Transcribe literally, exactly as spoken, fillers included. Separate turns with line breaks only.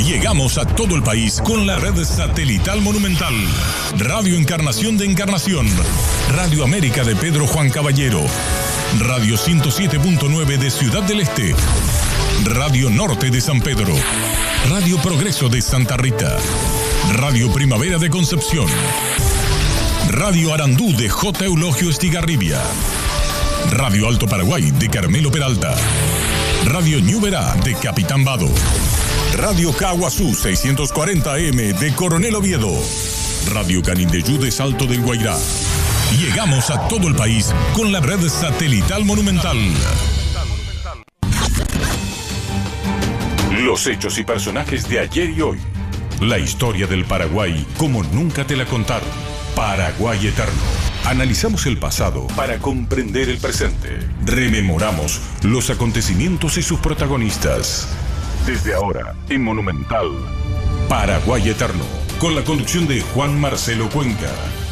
Llegamos a todo el país con la red satelital Monumental. Radio Encarnación de Encarnación. Radio América de Pedro Juan Caballero. Radio ciento siete punto nueve de Ciudad del Este. Radio Norte de San Pedro. Radio Progreso de Santa Rita. Radio Primavera de Concepción. Radio Arandú de J. Eulogio Estigarribia. Radio Alto Paraguay de Carmelo Peralta. Radio Ñuberá de Capitán Vado. Radio Caguazú seiscientos cuarenta A M de Coronel Oviedo. Radio Canindeyú de Salto del Guairá. Llegamos a todo el país con la red satelital Monumental. Los hechos y personajes de ayer y hoy. La historia del Paraguay como nunca te la contaron. Paraguay Eterno. Analizamos el pasado para comprender el presente. Rememoramos los acontecimientos y sus protagonistas. Desde ahora, en Monumental, Paraguay Eterno, con la conducción de Juan Marcelo Cuenca.